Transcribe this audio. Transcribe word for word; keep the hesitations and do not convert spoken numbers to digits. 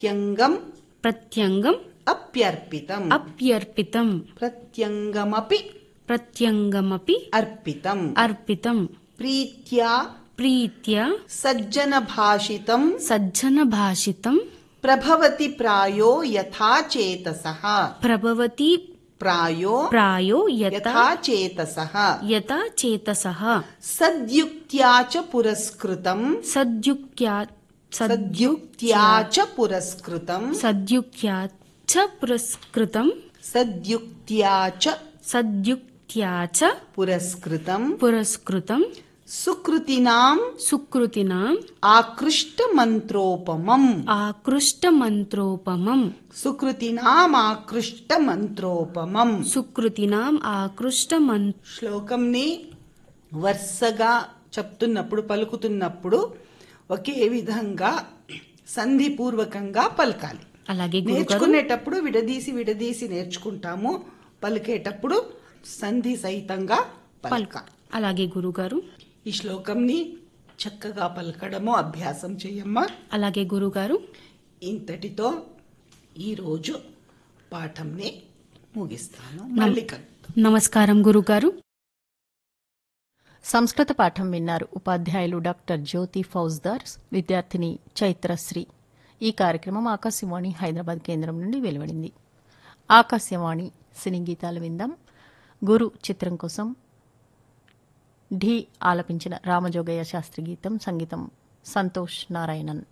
ప్రత్యంగం ప్రత్యంగం అప్యర్పితం అప్యర్పితం ప్రత్యంగమపి ప్రత్యంగమపి అర్పితం అర్పితం ప్రీత్యా ప్రీత్యా సజ్జన భాషితం సజ్జన భాషితం ప్రభవతి ప్రాయో యథా చేతసః ప్రభవతి ప్రాయో ప్రాయో యథా యథా చేతసః యథా చేతసః సద్యుక్త్యా చ పురస్కృతం సద్యుక్త్యా సద్యుక్త్యా చ పురస్కృతం సద్యుక్త్యా చ పురస్కృతం సద్యుక్త్యా చ సద్యుక్త్యా చ పురస్కృతం పురస్కృతం సుకృతినాం సుకృతినాం ఆకృష్ట మంత్రోపమం ఆకృష్ట మంత్రోపమం సుకృతినాం ఆకృష్ట మంత్రోపమం సుకృతినాం ఆకృష్ట మం శ్లోకంని వరుసగా చెప్తున్నప్పుడు పలుకుతున్నప్పుడు ఒకే విధంగా సంధిపూర్వకంగా పలకాలి. అలాగే గురుగారు నేర్చుకునేటప్పుడు విడదీసి విడదీసి నేర్చుకుంటాము, పలికేటప్పుడు సంధి సహితంగా పలకాలి. అలాగే గురుగారు ఈ శ్లోకంని చక్కగా పలకడము అభ్యాసం చెయ్యమ్మా. అలాగే గురుగారు ఇంతటితో ఈరోజు పాఠంని ముగిస్తాను. మళ్ళీ కలుద్దాం. నమస్కారం గురుగారు. సంస్కృత పాఠం విన్నారు. ఉపాధ్యాయులు డాక్టర్ జ్యోతి ఫౌజ్దార్, విద్యార్థిని చైత్రశ్రీ. ఈ కార్యక్రమం ఆకాశవాణి హైదరాబాద్ కేంద్రం నుండి వెలువడింది. ఆకాశవాణి సినీ గీతాలు విందాం. గురు చిత్రం కోసం ఢీ ఆలపించిన రామజోగయ్య శాస్త్రి గీతం, సంగీతం సంతోష్ నారాయణన్.